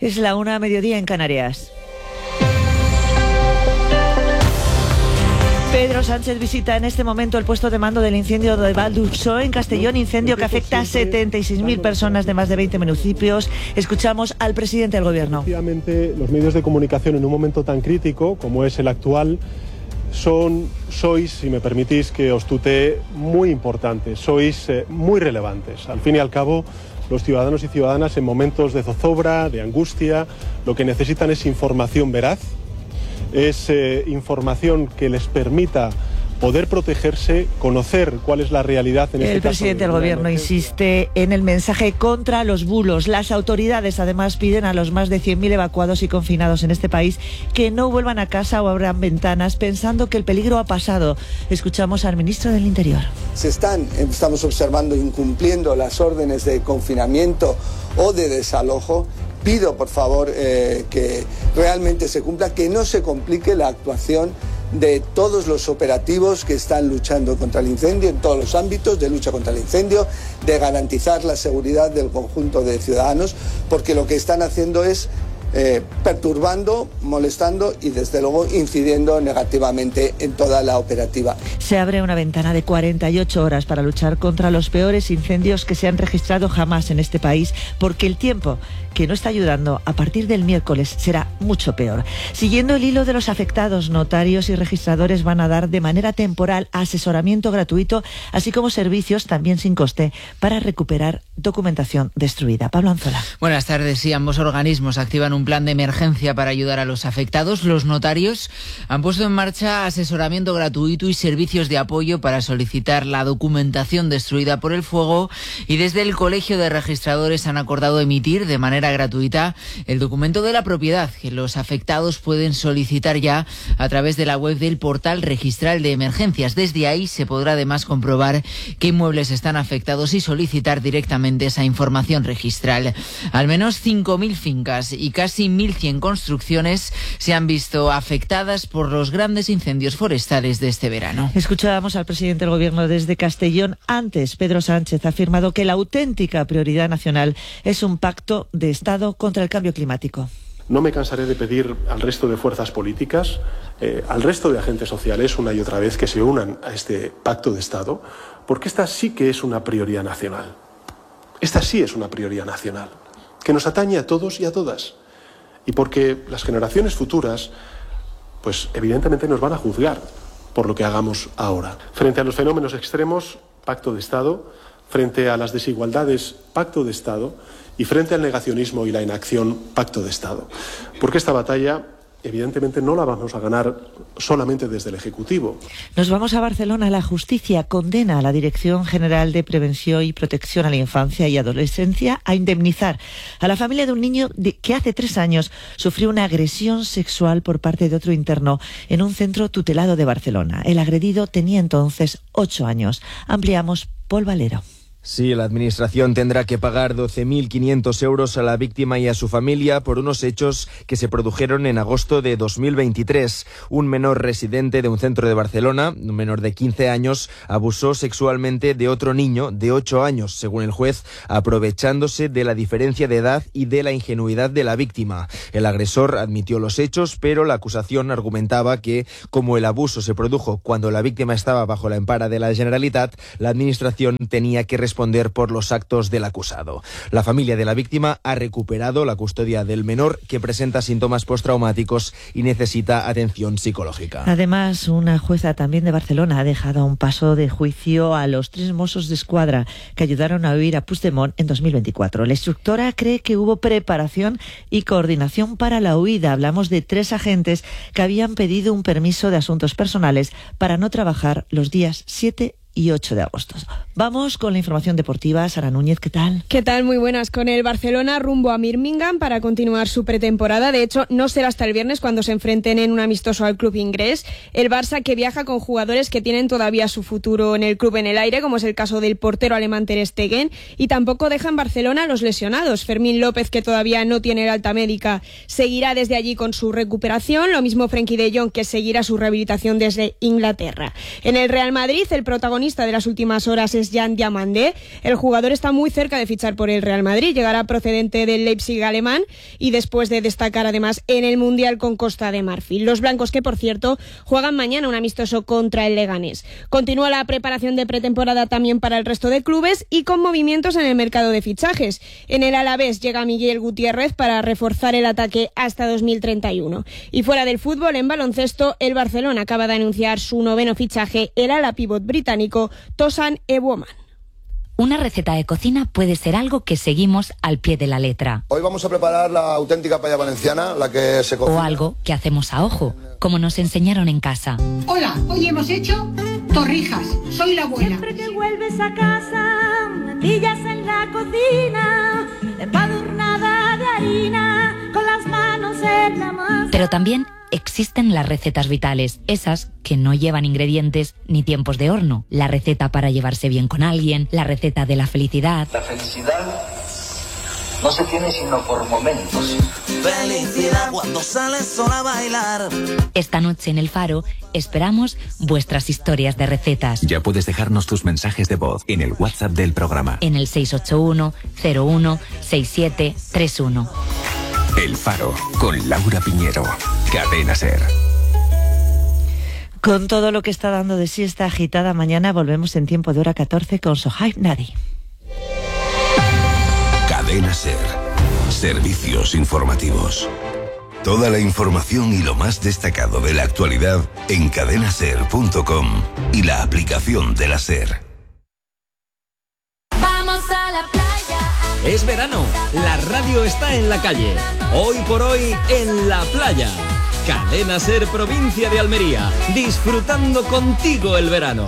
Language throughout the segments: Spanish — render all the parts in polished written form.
Es la 1:00, mediodía en Canarias. Pedro Sánchez visita en este momento el puesto de mando del incendio de Val d'Uixó en Castellón, incendio que afecta a 76.000 personas de más de 20 municipios. Escuchamos al presidente del Gobierno. Efectivamente, los medios de comunicación en un momento tan crítico como es el actual sois, si me permitís que os tutee, muy importantes, sois muy relevantes. Al fin y al cabo, los ciudadanos y ciudadanas en momentos de zozobra, de angustia, lo que necesitan es información veraz, es información que les permita poder protegerse, conocer cuál es la realidad en este caso. El presidente del Gobierno insiste en el mensaje contra los bulos. Las autoridades además piden a los más de 100.000 evacuados y confinados en este país que no vuelvan a casa o abran ventanas pensando que el peligro ha pasado. Escuchamos al ministro del Interior. Estamos observando incumpliendo las órdenes de confinamiento o de desalojo. Pido, por favor, que realmente se cumpla, que no se complique la actuación de todos los operativos que están luchando contra el incendio en todos los ámbitos de lucha contra el incendio, de garantizar la seguridad del conjunto de ciudadanos, porque lo que están haciendo es perturbando, molestando y desde luego incidiendo negativamente en toda la operativa. Se abre una ventana de 48 horas para luchar contra los peores incendios que se han registrado jamás en este país, porque el tiempo que no está ayudando a partir del miércoles será mucho peor. Siguiendo el hilo de los afectados, notarios y registradores van a dar de manera temporal asesoramiento gratuito, así como servicios también sin coste para recuperar documentación destruida. Pablo Anzola. Buenas tardes. Sí, ambos organismos activan un plan de emergencia para ayudar a los afectados. Los notarios han puesto en marcha asesoramiento gratuito y servicios de apoyo para solicitar la documentación destruida por el fuego, y desde el Colegio de Registradores han acordado emitir de manera gratuita el documento de la propiedad que los afectados pueden solicitar ya a través de la web del portal registral de emergencias. Desde ahí se podrá además comprobar qué inmuebles están afectados y solicitar directamente esa información registral. Al menos 5.000 fincas y casi 1.100 construcciones se han visto afectadas por los grandes incendios forestales de este verano. Escuchábamos al presidente del Gobierno desde Castellón. Antes, Pedro Sánchez ha afirmado que la auténtica prioridad nacional es un pacto de Estado contra el cambio climático. No me cansaré de pedir al resto de fuerzas políticas, al resto de agentes sociales, una y otra vez, que se unan a este pacto de Estado, porque esta sí que es una prioridad nacional. Esta sí es una prioridad nacional, que nos atañe a todos y a todas. Y porque las generaciones futuras, pues evidentemente nos van a juzgar por lo que hagamos ahora. Frente a los fenómenos extremos, pacto de Estado. Frente a las desigualdades, pacto de Estado. Y frente al negacionismo y la inacción, pacto de Estado. Porque esta batalla, evidentemente, no la vamos a ganar solamente desde el Ejecutivo. Nos vamos a Barcelona. La justicia condena a la Dirección General de Prevención y Protección a la Infancia y Adolescencia a indemnizar a la familia de un niño que hace 3 años sufrió una agresión sexual por parte de otro interno en un centro tutelado de Barcelona. El agredido tenía entonces 8 años. Ampliamos, Pol Valero. Sí, la Administración tendrá que pagar 12.500 euros a la víctima y a su familia por unos hechos que se produjeron en agosto de 2023. Un menor residente de un centro de Barcelona, un menor de 15 años, abusó sexualmente de otro niño de 8 años, según el juez, aprovechándose de la diferencia de edad y de la ingenuidad de la víctima. El agresor admitió los hechos, pero la acusación argumentaba que, como el abuso se produjo cuando la víctima estaba bajo la empara de la Generalitat, la Administración tenía que responder por los actos del acusado. La familia de la víctima ha recuperado la custodia del menor, que presenta síntomas postraumáticos y necesita atención psicológica. Además, una jueza también de Barcelona ha dejado a un paso de juicio a los 3 Mossos d'Esquadra que ayudaron a huir a Puigdemont en 2024. La instructora cree que hubo preparación y coordinación para la huida. Hablamos de 3 agentes que habían pedido un permiso de asuntos personales para no trabajar los días 7 y 8 de agosto. Vamos con la información deportiva. Sara Núñez, ¿qué tal? ¿Qué tal? Muy buenas. Con el Barcelona rumbo a Birmingham para continuar su pretemporada. De hecho, no será hasta el viernes cuando se enfrenten en un amistoso al club inglés. El Barça, que viaja con jugadores que tienen todavía su futuro en el club en el aire, como es el caso del portero alemán Ter Stegen, y tampoco deja en Barcelona a los lesionados. Fermín López, que todavía no tiene el alta médica, seguirá desde allí con su recuperación. Lo mismo Frenkie de Jong, que seguirá su rehabilitación desde Inglaterra. En el Real Madrid, el protagonista protagonista de las últimas horas es Jan Diamandé. El jugador está muy cerca de fichar por el Real Madrid, llegará procedente del Leipzig alemán y después de destacar además en el Mundial con Costa de Marfil. Los blancos, que por cierto juegan mañana un amistoso contra el Leganés. Continúa la preparación de pretemporada también para el resto de clubes y con movimientos en el mercado de fichajes. En el Alavés llega Miguel Gutiérrez para reforzar el ataque hasta 2031. Y fuera del fútbol, en baloncesto, el Barcelona acaba de anunciar su 9º fichaje, el ala pívot británico Tosan Eboman. Una receta de cocina puede ser algo que seguimos al pie de la letra. Hoy vamos a preparar la auténtica paella valenciana, la que se cocina. O algo que hacemos a ojo, como nos enseñaron en casa. Hola, hoy hemos hecho torrijas. Soy la abuela. Siempre que vuelves a casa, me pillas en la cocina, empadurnada de harina, con las manos en la masa. Pero también existen las recetas vitales, esas que no llevan ingredientes ni tiempos de horno. La receta para llevarse bien con alguien, la receta de la felicidad. La felicidad no se tiene sino por momentos. Felicidad cuando sales sola a bailar. Esta noche en El Faro esperamos vuestras historias de recetas. Ya puedes dejarnos tus mensajes de voz en el WhatsApp del programa. En el 681 01 6731. El Faro, con Laura Piñero. Cadena SER. Con todo lo que está dando de sí esta agitada mañana, volvemos en tiempo de hora 14 con Sohaib Nadi. Cadena SER. Servicios informativos. Toda la información y lo más destacado de la actualidad en cadenaser.com y la aplicación de la SER. Vamos a la playa. Es verano, la radio está en la calle. Hoy por hoy en la playa. Cadena SER, provincia de Almería, disfrutando contigo el verano.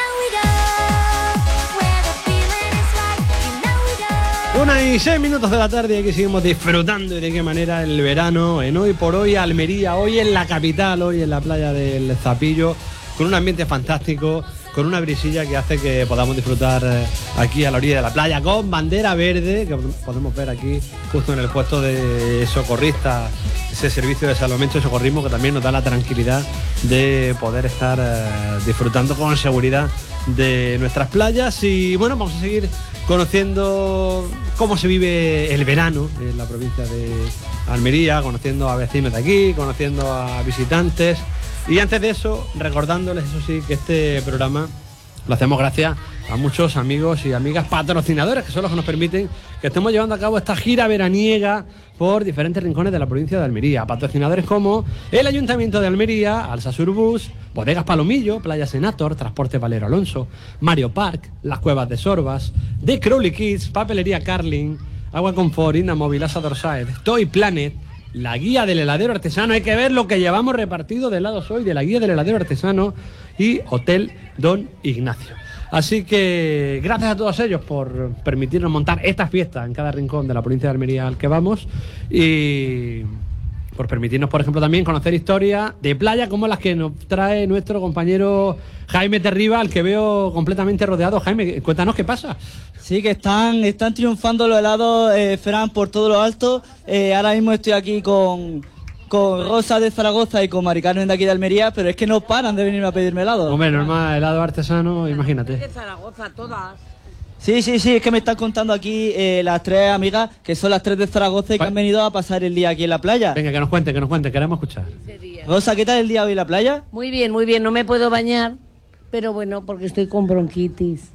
1:06 de la tarde, aquí seguimos disfrutando y de qué manera el verano en Hoy por Hoy Almería, hoy en la capital, hoy en la playa del Zapillo, con un ambiente fantástico, con una brisilla que hace que podamos disfrutar aquí a la orilla de la playa, con bandera verde, que podemos ver aquí justo en el puesto de socorristas, ese servicio de salvamento y socorrismo que también nos da la tranquilidad de poder estar disfrutando con seguridad de nuestras playas. Y bueno, vamos a seguir conociendo cómo se vive el verano en la provincia de Almería, conociendo a vecinos de aquí, conociendo a visitantes. Y antes de eso, recordándoles, eso sí, que este programa lo hacemos gracias a muchos amigos y amigas patrocinadores, que son los que nos permiten que estemos llevando a cabo esta gira veraniega por diferentes rincones de la provincia de Almería. Patrocinadores como el Ayuntamiento de Almería, Alsa Surbus, Bodegas Palomillo, Playa Senator, Transporte Valero Alonso, Mario Park, Las Cuevas de Sorbas, The Crowley Kids, Papelería Carling, Agua Confort, Indamóvil, Asa Dorside, Toy Planet, la guía del heladero artesano. Hay que ver lo que llevamos repartido de helados hoy, de la guía del heladero artesano, y Hotel Don Ignacio. Así que gracias a todos ellos por permitirnos montar esta fiesta en cada rincón de la provincia de Almería al que vamos, y por permitirnos, por ejemplo, también conocer historias de playa como las que nos trae nuestro compañero Jaime Terriba, al que veo completamente rodeado. Jaime, cuéntanos qué pasa. Sí, que están triunfando los helados, Fran, por todo lo alto. Ahora mismo estoy aquí con Rosa de Zaragoza y con Mari Carmen de aquí de Almería, pero es que no paran de venirme a pedirme helado. Hombre, normal, helado artesano, imagínate. De Zaragoza, todas. Sí, es que me están contando aquí las tres amigas, que son las tres de Zaragoza y que han venido a pasar el día aquí en la playa. Venga, que nos cuente, queremos escuchar. Rosa, ¿qué tal el día hoy en la playa? Muy bien, no me puedo bañar, pero bueno, porque estoy con bronquitis.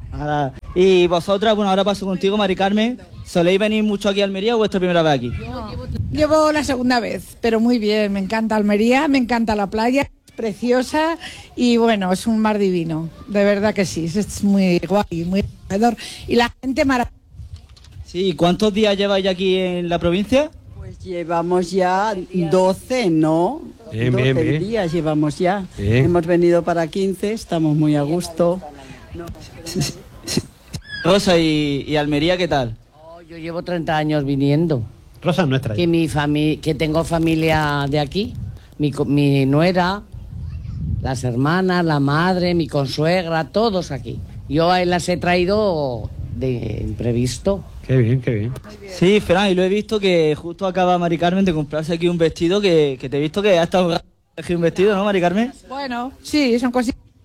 Y vosotras, bueno, ahora paso contigo, Mari Carmen. ¿Soléis venir mucho aquí a Almería o vuestra primera vez aquí? Llevo la segunda vez, pero muy bien, me encanta Almería, me encanta la playa, es preciosa y bueno, es un mar divino, de verdad que sí, es muy guay, muy acogedor y la gente maravillosa. Sí, ¿cuántos días lleváis aquí en la provincia? Pues llevamos ya 12, ¿no? Bien, 12 días llevamos ya. Bien. Hemos venido para 15, estamos muy a gusto. No. Sí. Rosa, ¿y Almería qué tal? Yo llevo 30 años viniendo. Rosa es nuestra. Que tengo familia de aquí, mi nuera, las hermanas, la madre, mi consuegra, todos aquí. Yo ahí las he traído de imprevisto. Qué bien. Sí, Fran, y lo he visto que justo acaba Mari Carmen de comprarse aquí un vestido que te he visto que ha estado elegir un vestido, ¿no, Mari Carmen? Bueno, sí, son cositas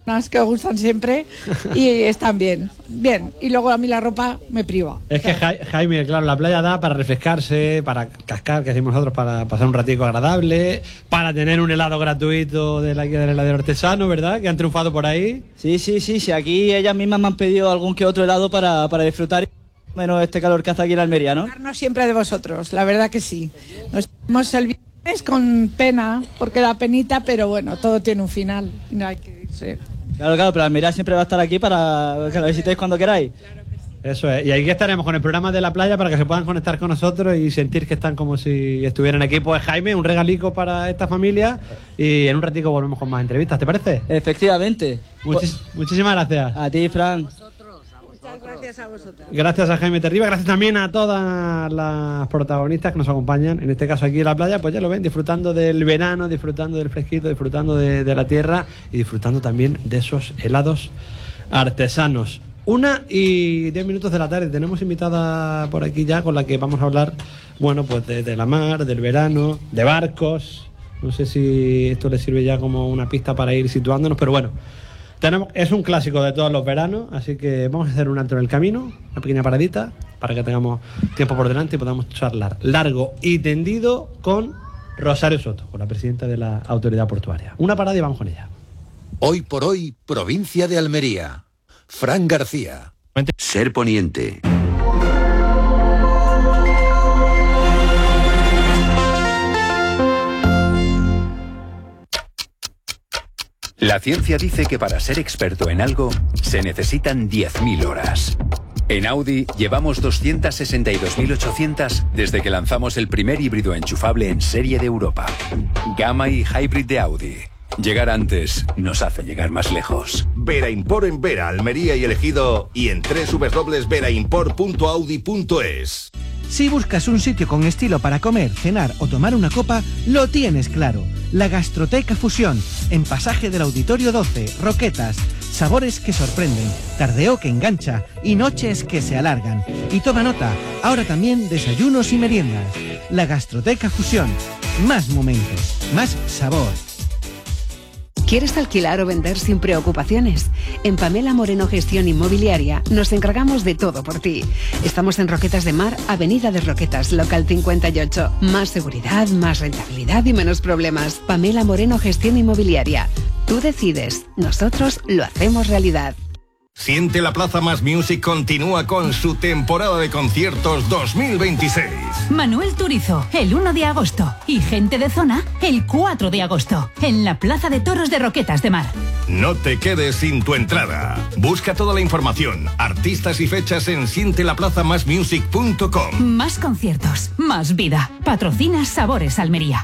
unas que gustan siempre y están bien. Bien, y luego a mí la ropa me priva. Es que Jaime, claro, la playa da para refrescarse, para cascar, que decimos nosotros, para pasar un ratico agradable, para tener un helado gratuito de la guía del heladero artesano, ¿verdad? Que han triunfado por ahí. Sí, aquí ellas mismas me han pedido algún que otro helado para disfrutar menos este calor que hace aquí en Almería, ¿no? Hablarnos siempre de vosotros, la verdad que sí. Nos vemos el viernes con pena, porque da penita, pero bueno, todo tiene un final. No hay que irse. Claro, pero Almería siempre va a estar aquí para que la visitéis cuando queráis. Eso es, y aquí estaremos con el programa de la playa para que se puedan conectar con nosotros y sentir que están como si estuvieran aquí. Pues Jaime, un regalico para esta familia y en un ratico volvemos con más entrevistas, ¿te parece? Efectivamente. Muchísimas gracias. A ti, Fran. Muchas gracias a vosotros. Gracias a Jaime Terriba, gracias también a todas las protagonistas que nos acompañan, en este caso aquí en la playa, pues ya lo ven, disfrutando del verano, disfrutando del fresquito, disfrutando de la tierra y disfrutando también de esos helados artesanos. 1:10 de la tarde, tenemos invitada por aquí ya con la que vamos a hablar, bueno, pues de la mar, del verano, de barcos. No sé si esto le sirve ya como una pista para ir situándonos, pero bueno, es un clásico de todos los veranos, así que vamos a hacer un alto en el camino, una pequeña paradita, para que tengamos tiempo por delante y podamos charlar largo y tendido con Rosario Soto, con la presidenta de la Autoridad Portuaria. Una parada y vamos con ella. Hoy por hoy, provincia de Almería. Fran García. Ser Poniente. La ciencia dice que para ser experto en algo se necesitan 10.000 horas. En Audi llevamos 262.800 desde que lanzamos el primer híbrido enchufable en serie de Europa. Gamma y Hybrid de Audi. Llegar antes nos hace llegar más lejos. Vera Import en Vera, Almería y El Ejido y en www.veraimport.audi.es. Si buscas un sitio con estilo para comer, cenar o tomar una copa, lo tienes claro. La Gastroteca Fusión, en Pasaje del Auditorio 12, Roquetas. Sabores que sorprenden, tardeo que engancha y noches que se alargan. Y toma nota, ahora también desayunos y meriendas. La Gastroteca Fusión. Más momentos, más sabor. ¿Quieres alquilar o vender sin preocupaciones? En Pamela Moreno Gestión Inmobiliaria nos encargamos de todo por ti. Estamos en Roquetas de Mar, Avenida de Roquetas, local 58. Más seguridad, más rentabilidad y menos problemas. Pamela Moreno Gestión Inmobiliaria. Tú decides, nosotros lo hacemos realidad. Siente la Plaza Más Music continúa con su temporada de conciertos 2026. Manuel Turizo, el 1 de agosto. Y Gente de Zona, el 4 de agosto. En la Plaza de Toros de Roquetas de Mar. No te quedes sin tu entrada. Busca toda la información, artistas y fechas en sientelaplazamasmusic.com. Más conciertos, más vida. Patrocina Sabores Almería.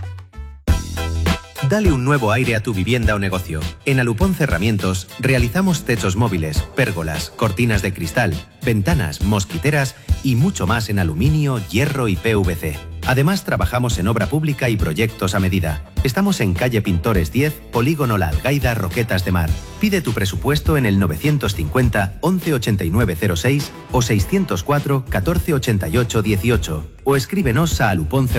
Dale un nuevo aire a tu vivienda o negocio. En Alupón Cerramientos realizamos techos móviles, pérgolas, cortinas de cristal, ventanas, mosquiteras y mucho más en aluminio, hierro y PVC. Además, trabajamos en obra pública y proyectos a medida. Estamos en calle Pintores 10, Polígono La Algaida, Roquetas de Mar. Pide tu presupuesto en el 950 11 8906 o 604 14 88 18 o escríbenos a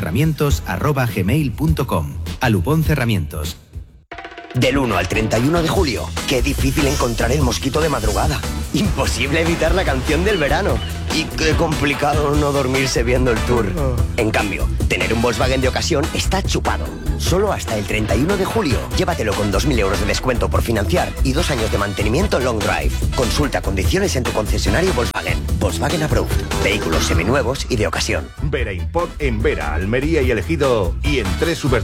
aluponcerramientos@gmail.com. Alupón Cerramientos. Del 1 al 31 de julio, qué difícil encontrar el mosquito de madrugada. Imposible evitar la canción del verano. Y qué complicado no dormirse viendo el tour. En cambio, tener un Volkswagen de ocasión está chupado. Solo hasta el 31 de julio. Llévatelo con 2.000 euros de descuento por financiar y 2 años de mantenimiento long drive. Consulta condiciones en tu concesionario Volkswagen. Volkswagen Approved. Vehículos seminuevos y de ocasión. Vera Import en Vera, Almería y El Ejido y en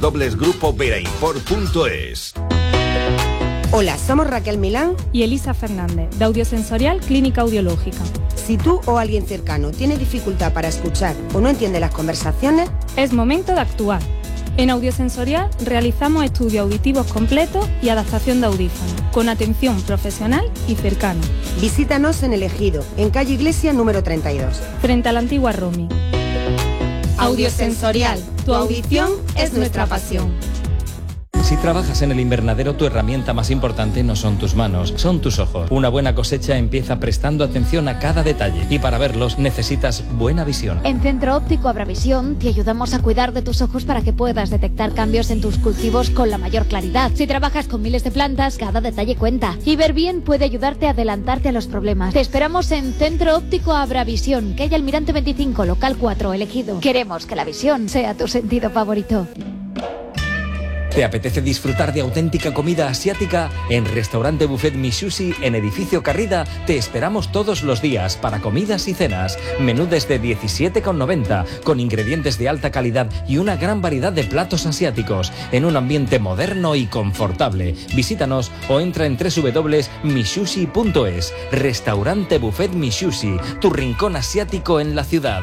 www.grupoveraimport.es. Hola, somos Raquel Milán y Elisa Fernández, de Audiosensorial Clínica Audiológica. Si tú o alguien cercano tiene dificultad para escuchar o no entiende las conversaciones, es momento de actuar. En Audiosensorial realizamos estudios auditivos completos y adaptación de audífonos, con atención profesional y cercana. Visítanos en El Ejido, en calle Iglesia número 32. Frente a la antigua Romy. Audiosensorial, tu audición es nuestra pasión. Si trabajas en el invernadero, tu herramienta más importante no son tus manos, son tus ojos. Una buena cosecha empieza prestando atención a cada detalle y para verlos necesitas buena visión. En Centro Óptico Abravisión te ayudamos a cuidar de tus ojos para que puedas detectar cambios en tus cultivos con la mayor claridad. Si trabajas con miles de plantas, cada detalle cuenta. Y ver bien puede ayudarte a adelantarte a los problemas. Te esperamos en Centro Óptico Abravisión, calle Almirante 25, local 4, elegido. Queremos que la visión sea tu sentido favorito. ¿Te apetece disfrutar de auténtica comida asiática? En Restaurante Buffet Mi Sushi, en Edificio Carrida, te esperamos todos los días para comidas y cenas. Menú desde 17,90, con ingredientes de alta calidad y una gran variedad de platos asiáticos, en un ambiente moderno y confortable. Visítanos o entra en www.misushi.es. Restaurante Buffet Mi Sushi, tu rincón asiático en la ciudad.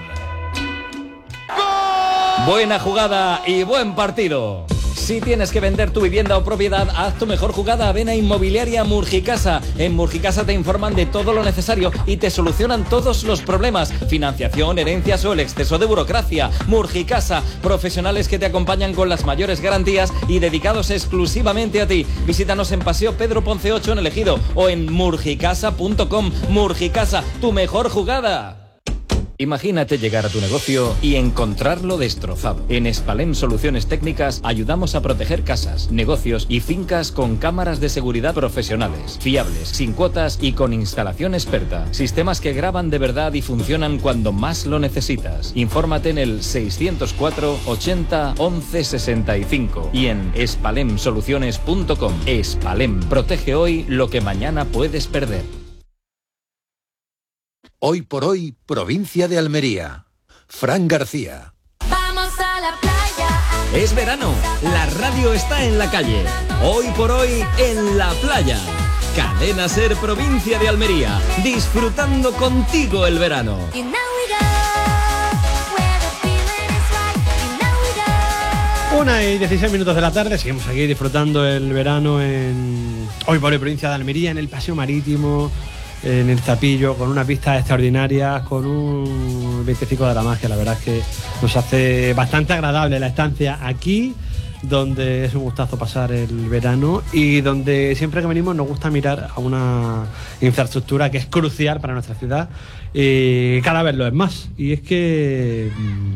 Buena jugada y buen partido. Si tienes que vender tu vivienda o propiedad, haz tu mejor jugada. Ven a Inmobiliaria Murgicasa. En Murgicasa te informan de todo lo necesario y te solucionan todos los problemas. Financiación, herencias o el exceso de burocracia. Murgicasa, profesionales que te acompañan con las mayores garantías y dedicados exclusivamente a ti. Visítanos en Paseo Pedro Ponce 8 en El Ejido o en murgicasa.com. Murgicasa, tu mejor jugada. Imagínate llegar a tu negocio y encontrarlo destrozado. En Espalem Soluciones Técnicas ayudamos a proteger casas, negocios y fincas con cámaras de seguridad profesionales, fiables, sin cuotas y con instalación experta. Sistemas que graban de verdad y funcionan cuando más lo necesitas. Infórmate en el 604 80 11 65 y en espalemsoluciones.com. Espalem, protege hoy lo que mañana puedes perder. Hoy por hoy, provincia de Almería. Fran García. Vamos a la playa. Es verano, la radio está en la calle. Hoy por hoy, en la playa. Cadena Ser, provincia de Almería, disfrutando contigo el verano. 1:16 de la tarde, seguimos aquí disfrutando el verano en Hoy por hoy, provincia de Almería, en el Paseo Marítimo, en el Zapillo, con unas vistas extraordinarias, con un 25 de la magia. La verdad es que nos hace bastante agradable la estancia aquí, donde es un gustazo pasar el verano y donde siempre que venimos nos gusta mirar a una infraestructura que es crucial para nuestra ciudad y cada vez lo es más. Y es que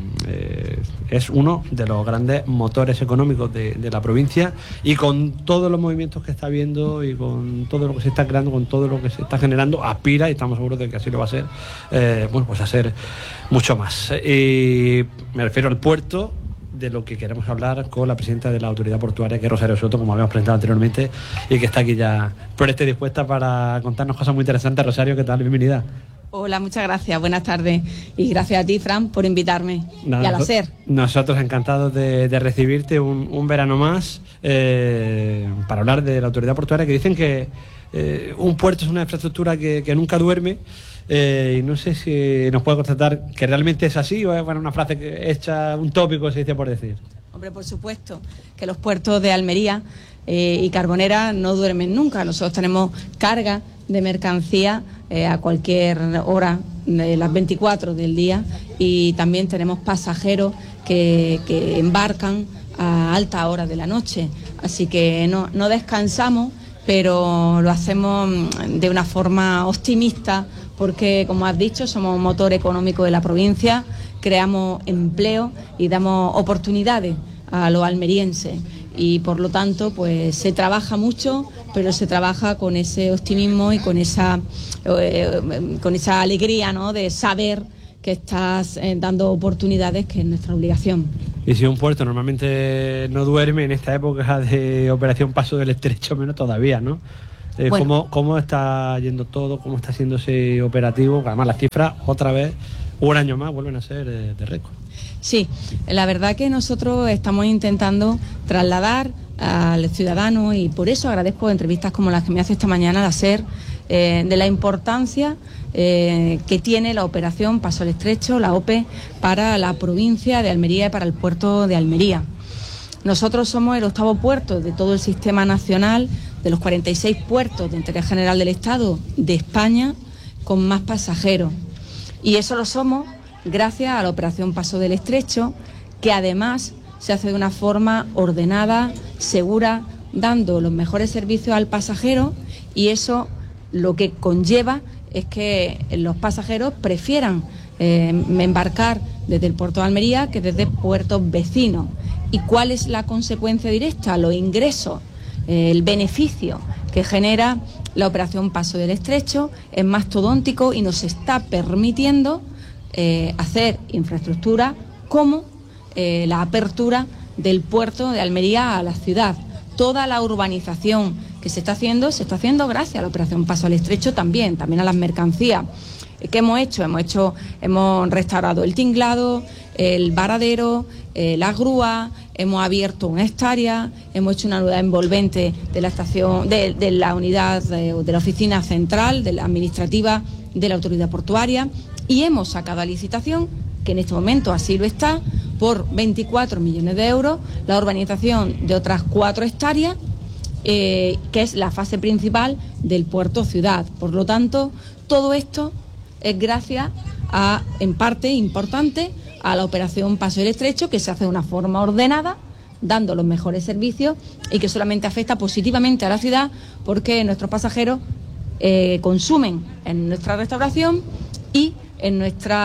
es uno de los grandes motores económicos de la provincia, y con todos los movimientos que está habiendo y con todo lo que se está creando, con todo lo que se está generando, aspira, y estamos seguros de que así lo va a ser, pues a ser mucho más. Y me refiero al puerto, de lo que queremos hablar con la presidenta de la Autoridad Portuaria, que es Rosario Soto, como habíamos presentado anteriormente, y que está aquí ya dispuesta para contarnos cosas muy interesantes. Rosario, ¿qué tal? Bienvenida. Hola, muchas gracias, buenas tardes, y gracias a ti, Fran, por invitarme. Nada, y a la SER. Nosotros encantados de recibirte un verano más para hablar de la Autoridad Portuaria, que dicen que un puerto es una infraestructura que nunca duerme. Y no sé si nos puede constatar que realmente es así, o es una frase que hecha, un tópico, se dice por decir. Hombre, por supuesto, que los puertos de Almería y Carbonera no duermen nunca. Nosotros tenemos carga de mercancía a cualquier hora de las 24 del día, y también tenemos pasajeros que embarcan a alta hora de la noche. Así que no descansamos, pero lo hacemos de una forma optimista, porque, como has dicho, somos un motor económico de la provincia, creamos empleo y damos oportunidades a los almerienses, y por lo tanto pues se trabaja mucho, pero se trabaja con ese optimismo y con esa alegría, ¿no?, de saber que estás dando oportunidades, que es nuestra obligación. Y si un puerto normalmente no duerme, en esta época de Operación Paso del Estrecho menos todavía, ¿no? Bueno. ¿Cómo está yendo todo? ¿Cómo está haciéndose operativo? Además, las cifras, otra vez, un año más, vuelven a ser de récord. Sí, la verdad que nosotros estamos intentando trasladar al ciudadano, y por eso agradezco entrevistas como las que me hace esta mañana la SER, de la importancia que tiene la operación Paso del Estrecho, la OPE, para la provincia de Almería y para el puerto de Almería. Nosotros somos el 8º puerto de todo el sistema nacional, de los 46 puertos de interés general del Estado de España, con más pasajeros. Y eso lo somos gracias a la operación Paso del Estrecho, que además se hace de una forma ordenada, segura, dando los mejores servicios al pasajero, y eso lo que conlleva es que los pasajeros prefieran embarcar desde el puerto de Almería que desde puertos vecinos. ¿Y cuál es la consecuencia directa? Los ingresos, el beneficio que genera la operación Paso del Estrecho es mastodóntico y nos está permitiendo hacer infraestructura como la apertura del puerto de Almería a la ciudad. Toda la urbanización que se está haciendo gracias a la operación Paso al Estrecho también a las mercancías. ¿Qué hemos hecho? Hemos restaurado el tinglado, el varadero, las grúas, hemos abierto una hectárea, hemos hecho una unidad envolvente de la estación, de la unidad de la oficina central, de la administrativa de la autoridad portuaria, y hemos sacado a licitación, que en este momento así lo está, por 24 millones de euros, la urbanización de otras 4 hectáreas, que es la fase principal del puerto ciudad. Por lo tanto, todo esto es gracias a, en parte importante, a la operación Paso del Estrecho, que se hace de una forma ordenada, dando los mejores servicios y que solamente afecta positivamente a la ciudad porque nuestros pasajeros consumen en nuestra restauración y en nuestro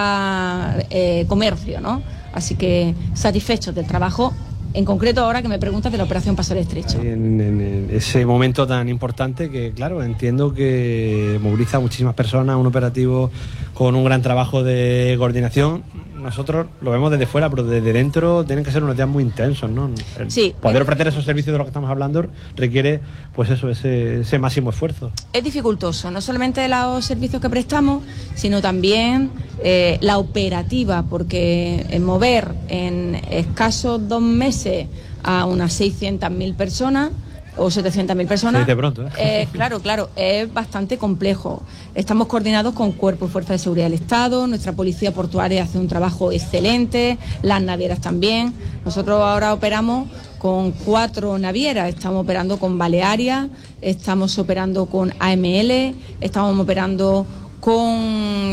comercio, ¿no? Así que satisfechos del trabajo, en concreto ahora que me preguntas de la operación Paso del Estrecho. En ese momento tan importante que, claro, entiendo que moviliza a muchísimas personas, un operativo con un gran trabajo de coordinación. Nosotros lo vemos desde fuera, pero desde dentro tienen que ser unos días muy intensos, ¿no? Sí. Poder ofrecer esos servicios de los que estamos hablando requiere, pues eso, ese máximo esfuerzo. Es dificultoso, no solamente los servicios que prestamos, sino también la operativa, porque mover en escasos 2 meses a unas 600.000 personas o 700.000 personas, sí, de pronto, claro, es bastante complejo. Estamos coordinados con Cuerpo y Fuerza de Seguridad del Estado, nuestra Policía Portuaria hace un trabajo excelente, las navieras también. Nosotros ahora operamos con 4 navieras, estamos operando con Balearia, estamos operando con AML, estamos operando con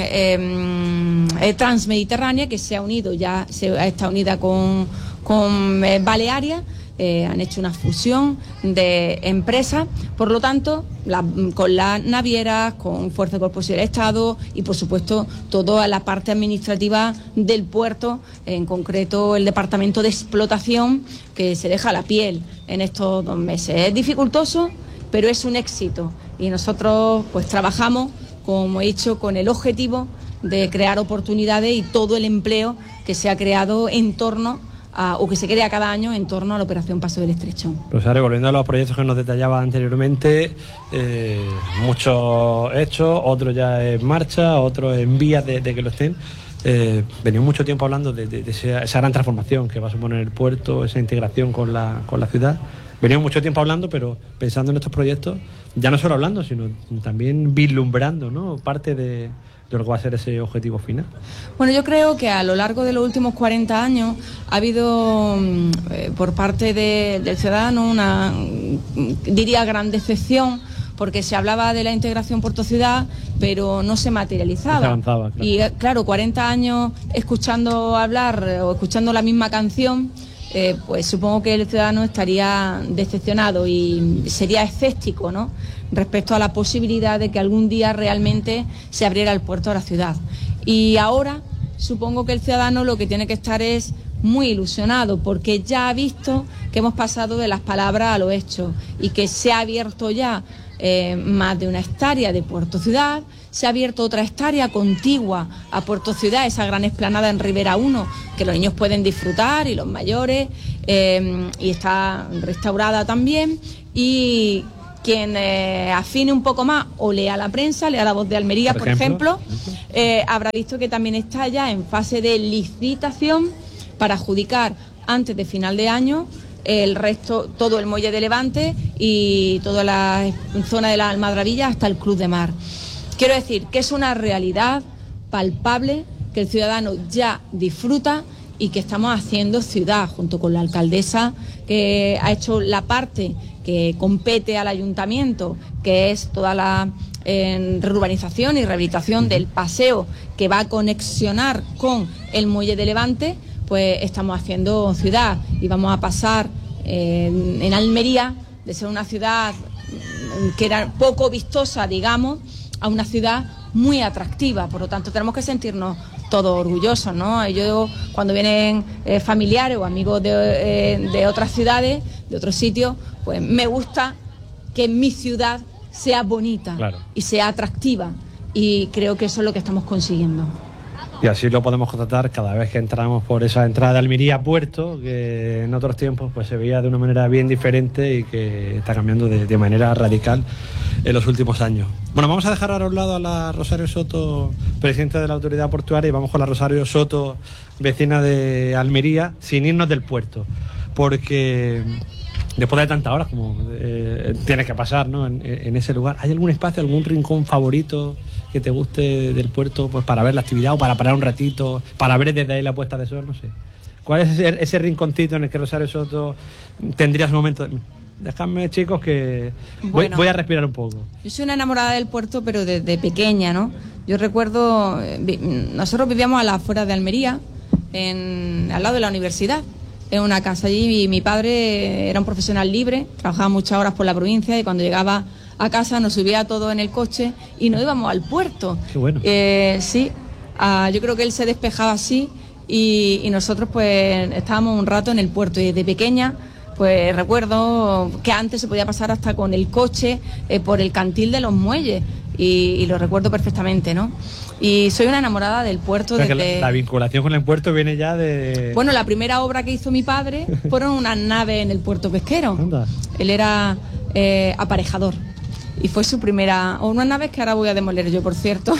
Transmediterránea, que se ha unido, está unida con Balearia. Han hecho una fusión de empresas, por lo tanto, con las navieras, con Fuerza de Cuerpo del Estado y, por supuesto, toda la parte administrativa del puerto, en concreto el departamento de explotación, que se deja la piel en estos 2 meses. Es dificultoso, pero es un éxito y nosotros pues trabajamos, como he dicho, con el objetivo de crear oportunidades y todo el empleo que se ha creado en torno o que se crea cada año en torno a la operación Paso del Estrecho. Rosario, volviendo a los proyectos que nos detallaba anteriormente, muchos hechos, otros ya en marcha, otros en vías de que lo estén. Venimos mucho tiempo hablando de esa gran transformación que va a suponer el puerto, esa integración con la ciudad. Venimos mucho tiempo hablando, pero pensando en estos proyectos, ya no solo hablando, sino también vislumbrando, ¿no?, parte de lo que va a ser ese objetivo final. Bueno, yo creo que a lo largo de los últimos 40 años ha habido por parte del ciudadano una, diría, gran decepción, porque se hablaba de la integración puerto-ciudad, pero no se materializaba. No se avanzaba, claro. Y claro, 40 años escuchando hablar o escuchando la misma canción, pues supongo que el ciudadano estaría decepcionado y sería escéptico, ¿no?, respecto a la posibilidad de que algún día realmente se abriera el puerto a la ciudad. Y ahora supongo que el ciudadano lo que tiene que estar es muy ilusionado, porque ya ha visto que hemos pasado de las palabras a los hechos y que se ha abierto ya más de una hectárea de Puerto Ciudad, se ha abierto otra hectárea contigua a Puerto Ciudad, esa gran explanada en Ribera 1 que los niños pueden disfrutar y los mayores, y está restaurada también, y quien afine un poco más o lea la prensa, lea La Voz de Almería, por ejemplo, habrá visto que también está ya en fase de licitación para adjudicar antes de final de año el resto, todo el muelle de Levante y toda la zona de la Almadravilla hasta el Cruz de Mar. Quiero decir que es una realidad palpable que el ciudadano ya disfruta y que estamos haciendo ciudad junto con la alcaldesa, que ha hecho la parte que compete al ayuntamiento, que es toda la reurbanización y rehabilitación del paseo que va a conexionar con el muelle de Levante, pues estamos haciendo ciudad y vamos a pasar en Almería de ser una ciudad que era poco vistosa, digamos, a una ciudad muy atractiva. Por lo tanto, tenemos que sentirnos todos orgullosos, ¿no? Yo, cuando vienen familiares o amigos de otras ciudades, de otros sitios, pues me gusta que mi ciudad sea bonita, claro, y sea atractiva, y creo que eso es lo que estamos consiguiendo. Y así lo podemos constatar cada vez que entramos por esa entrada de Almería a Puerto, que en otros tiempos pues se veía de una manera bien diferente y que está cambiando de manera radical en los últimos años. Bueno, vamos a dejar ahora a un lado a la Rosario Soto, presidenta de la Autoridad Portuaria, y vamos con la Rosario Soto, vecina de Almería, sin irnos del puerto, porque después de tantas horas como tienes que pasar, ¿no?, en ese lugar, ¿hay algún espacio, algún rincón favorito que te guste del puerto, pues para ver la actividad o para parar un ratito, para ver desde ahí la puesta de sol? No sé. ¿Cuál es ese rinconcito en el que Rosario Soto tendrías un momento? Dejadme, chicos, que voy a respirar un poco. Yo soy una enamorada del puerto, pero desde pequeña, ¿no? Yo recuerdo, nosotros vivíamos a las afueras de Almería, al lado de la universidad, en una casa allí, y mi padre era un profesional libre, trabajaba muchas horas por la provincia, y cuando llegaba a casa nos subía todo en el coche y nos íbamos al puerto. Qué bueno. Sí, yo creo que él se despejaba así, y nosotros pues estábamos un rato en el puerto, y desde pequeña pues recuerdo que antes se podía pasar hasta con el coche por el cantil de los muelles, y lo recuerdo perfectamente, ¿no? Y soy una enamorada del puerto. O sea, que la vinculación con el puerto viene ya de... Bueno, la primera obra que hizo mi padre fueron unas naves en el puerto pesquero. Anda. Él era aparejador. Y fue su primera... O unas naves que ahora voy a demoler yo, por cierto.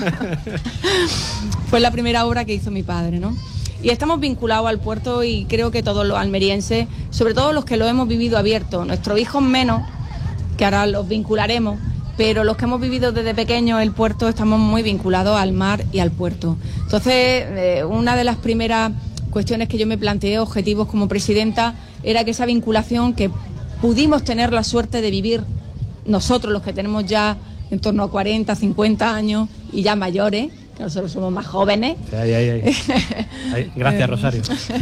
Fue la primera obra que hizo mi padre, ¿no? Y estamos vinculados al puerto, y creo que todos los almerienses, sobre todo los que lo hemos vivido abierto, nuestros hijos menos, que ahora los vincularemos, pero los que hemos vivido desde pequeños el puerto, estamos muy vinculados al mar y al puerto. Entonces, una de las primeras cuestiones que yo me planteé, objetivos como presidenta, era que esa vinculación que pudimos tener la suerte de vivir nosotros, los que tenemos ya en torno a 40, 50 años y ya mayores, que nosotros somos más jóvenes. Gracias, Rosario.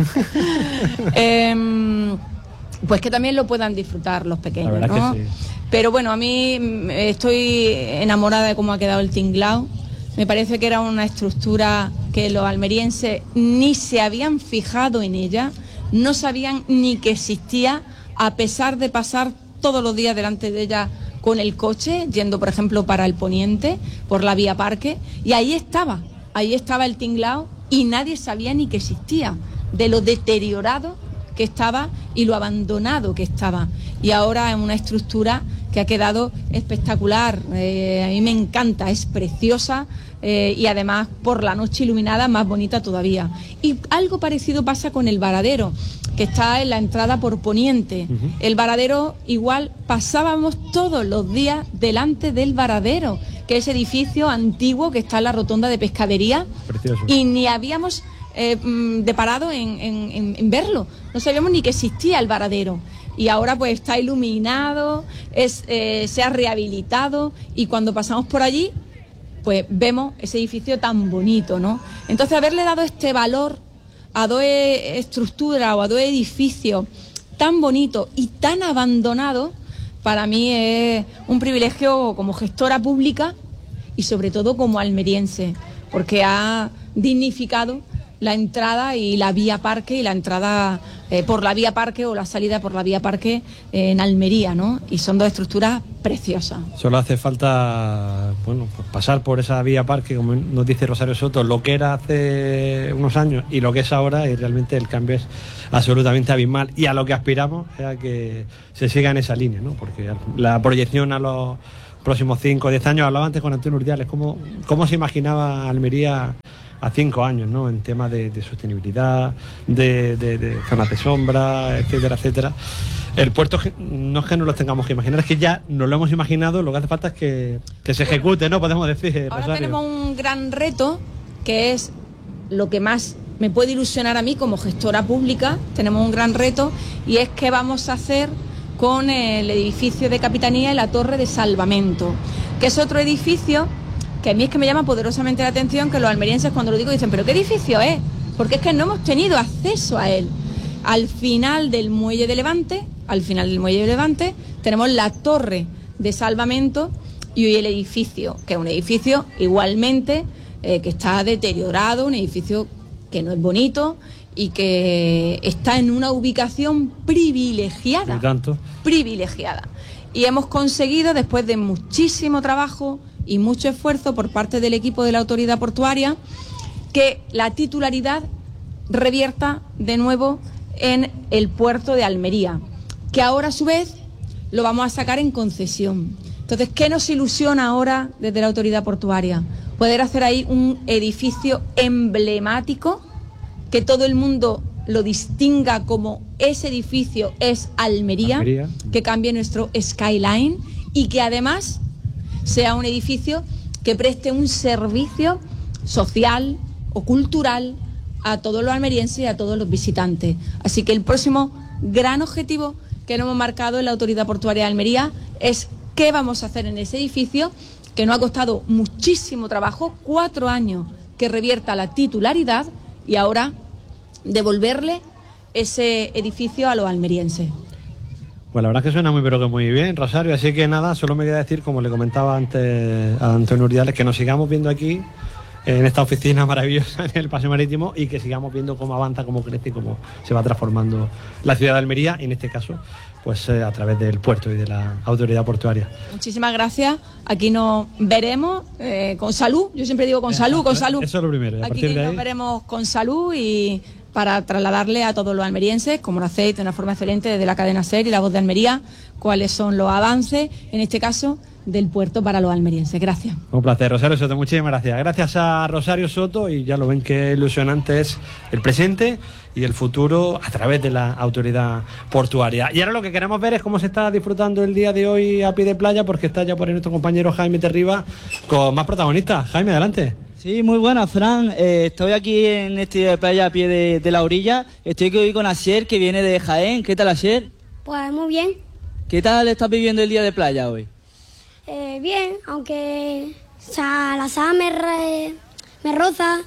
Pues que también lo puedan disfrutar los pequeños, la verdad, ¿no? que sí. Pero bueno, a mí estoy enamorada de cómo ha quedado el tinglao. Me parece que era una estructura que los almerienses ni se habían fijado en ella, no sabían ni que existía, a pesar de pasar todos los días delante de ella con el coche, yendo por ejemplo para el poniente, por la vía Parque, y ahí estaba el tinglao, y nadie sabía ni que existía, de lo deteriorado que estaba y lo abandonado que estaba. Y ahora es una estructura que ha quedado espectacular. A mí me encanta, es preciosa, y además por la noche iluminada más bonita todavía. Y algo parecido pasa con el varadero, que está en la entrada por poniente. El varadero, igual, pasábamos todos los días delante del varadero, que es edificio antiguo que está en la rotonda de pescadería. Precioso. Y ni habíamos deparado en verlo, no sabíamos ni que existía el varadero, y ahora pues está iluminado, se ha rehabilitado, y cuando pasamos por allí pues vemos ese edificio tan bonito, ¿no? Entonces, haberle dado este valor a dos estructuras o a dos edificios tan bonitos y tan abandonados, para mí es un privilegio como gestora pública y sobre todo como almeriense, porque ha dignificado la entrada y la vía Parque, y la entrada por la vía Parque o la salida por la vía Parque en Almería, ¿no? Y son dos estructuras preciosas. Solo hace falta, bueno, pues pasar por esa vía Parque, como nos dice Rosario Soto, lo que era hace unos años y lo que es ahora, y realmente el cambio es absolutamente abismal, y a lo que aspiramos es a que se siga en esa línea, ¿no? Porque la proyección a los próximos 5 o 10 años, hablaba antes con Antonio Urdiales, cómo se imaginaba Almería a 5 años, ¿no? En temas de sostenibilidad, de zonas de sombra, etcétera, etcétera. El puerto no es que nos lo tengamos que imaginar, es que ya nos lo hemos imaginado, lo que hace falta es que se ejecute, ¿no? Podemos decir, ahora Rosario. tenemos un gran reto, que es lo que más me puede ilusionar a mí como gestora pública. Tenemos un gran reto, y es que vamos a hacer con el edificio de Capitanía y la torre de salvamento, que es otro edificio que a mí es que me llama poderosamente la atención, que los almerienses cuando lo digo dicen, ¿pero qué edificio es? porque es que no hemos tenido acceso a él. Al final del muelle de Levante, tenemos la torre de salvamento y hoy el edificio, que es un edificio igualmente que está deteriorado, un edificio que no es bonito y que está en una ubicación privilegiada. Privilegiada. Y hemos conseguido, después de muchísimo trabajo y mucho esfuerzo por parte del equipo de la autoridad portuaria, que la titularidad revierta de nuevo en el puerto de Almería, que ahora a su vez lo vamos a sacar en concesión. Entonces, ¿qué nos ilusiona ahora desde la autoridad portuaria? Poder hacer ahí un edificio emblemático, que todo el mundo lo distinga como ese edificio es Almería, que cambie nuestro skyline y que además sea un edificio que preste un servicio social o cultural a todos los almerienses y a todos los visitantes. Así que el próximo gran objetivo que nos hemos marcado en la Autoridad Portuaria de Almería es qué vamos a hacer en ese edificio, que nos ha costado muchísimo trabajo, 4 años que revierta la titularidad y ahora devolverle ese edificio a los almerienses. Pues la verdad es que suena muy pero que muy bien, Rosario, así que nada, solo me quería decir, como le comentaba antes a Antonio Urdiales, que nos sigamos viendo aquí en esta oficina maravillosa en el Paseo Marítimo y que sigamos viendo cómo avanza, cómo crece y cómo se va transformando la ciudad de Almería, y en este caso pues a través del puerto y de la autoridad portuaria. Muchísimas gracias, aquí nos veremos con salud, yo siempre digo con salud. Eso es lo primero. Aquí nos veremos con salud y para trasladarle a todos los almerienses, como lo hacéis de una forma excelente desde la cadena SER y La Voz de Almería, cuáles son los avances, en este caso, del puerto para los almerienses. Gracias. Un placer, Rosario Soto, muchísimas gracias. Gracias a Rosario Soto, y ya lo ven qué ilusionante es el presente y el futuro a través de la autoridad portuaria. Y ahora lo que queremos ver es cómo se está disfrutando el día de hoy a pie de playa, porque está ya por ahí nuestro compañero Jaime Terriba con más protagonistas. Jaime, adelante. Sí, muy buena, Fran. Estoy aquí en este día de playa a pie de la orilla. Estoy aquí con Asier, que viene de Jaén. ¿Qué tal, Asier? Pues muy bien. ¿Qué tal estás viviendo el día de playa hoy? Bien, aunque la sal me roza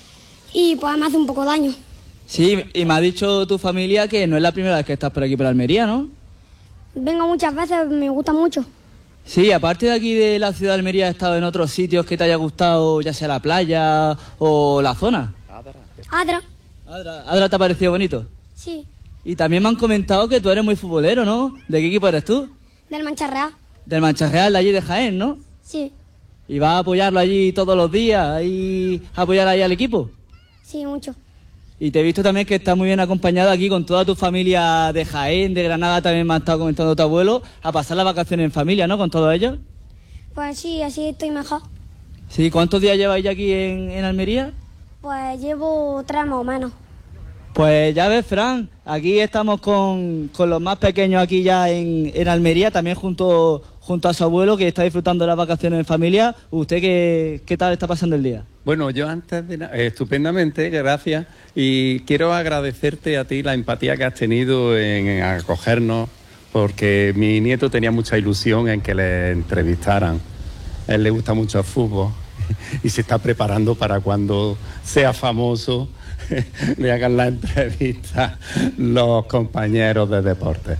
y pues me hace un poco daño. Sí, y me ha dicho tu familia que no es la primera vez que estás por aquí por Almería, ¿no? Vengo muchas veces, me gusta mucho. Sí, aparte de aquí de la ciudad de Almería, ¿has estado en otros sitios que te haya gustado, ya sea la playa o la zona? Adra. ¿Adra te ha parecido bonito? Sí. Y también me han comentado que tú eres muy futbolero, ¿no? ¿De qué equipo eres tú? Del Mancha Real. Del Mancha Real, de allí de Jaén, ¿no? Sí. ¿Y vas a apoyarlo allí todos los días y apoyar ahí al equipo? Sí, mucho. Y te he visto también que estás muy bien acompañado aquí con toda tu familia de Jaén, de Granada, también me ha estado comentando tu abuelo, a pasar las vacaciones en familia, ¿no? Con todos ellos. Pues sí, así estoy mejor. Sí, ¿cuántos días lleváis ya aquí en Almería? Pues llevo 3 más o menos. Pues ya ves, Fran, aquí estamos con los más pequeños aquí ya en Almería, también junto a su abuelo, que está disfrutando de las vacaciones en familia. ¿Usted qué tal está pasando el día? Bueno, yo antes de nada, estupendamente, gracias, y quiero agradecerte a ti la empatía que has tenido en acogernos, porque mi nieto tenía mucha ilusión en que le entrevistaran. A él le gusta mucho el fútbol y se está preparando para cuando sea famoso le hagan la entrevista los compañeros de deporte.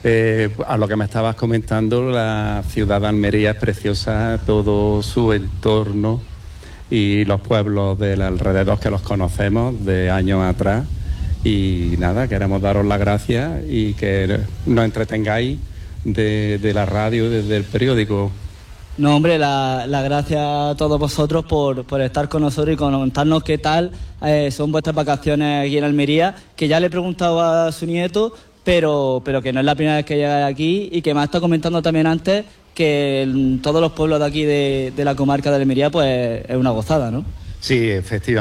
A lo que me estabas comentando, la ciudad de Almería es preciosa, todo su entorno y los pueblos del alrededor que los conocemos de años atrás. Y nada, queremos daros las gracias y que nos entretengáis de la radio, desde el periódico. No, hombre, la gracias a todos vosotros por estar con nosotros y contarnos qué tal son vuestras vacaciones aquí en Almería, que ya le he preguntado a su nieto, pero que no es la primera vez que llega aquí, y que me ha estado comentando también antes que todos los pueblos de aquí de la comarca de Almería pues es una gozada, ¿no? Sí, efectivamente.